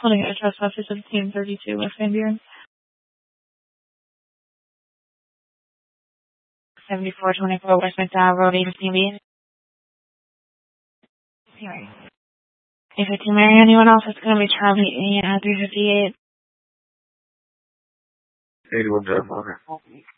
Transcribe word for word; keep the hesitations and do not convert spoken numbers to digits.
Calling at Trust Office seventeen thirty-two West Van Buren. seventy-four twenty-four West McDowell Road, Agency B. Anyway. If it's marry anyone else, it's going to be Charlie uh, three fifty-eight. eighty-one Jeff. Okay.